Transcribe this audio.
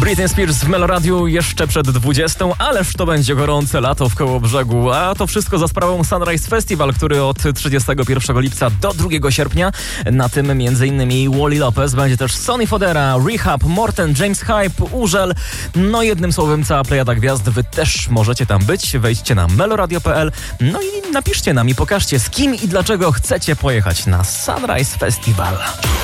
Britney Spears w Meloradiu jeszcze przed 20, ależ to będzie gorące lato w Kołobrzegu. A to wszystko za sprawą Sunrise Festival, który od 31 lipca do 2 sierpnia. Na tym m.in. Wally Lopez, będzie też Sonny Fodera, Rehab, Morten, James Hype, Urzel. No jednym słowem cała plejada gwiazd. Wy też możecie tam być. Wejdźcie na meloradio.pl. No i napiszcie nam i pokażcie, z kim i dlaczego chcecie pojechać na Sunrise Festival.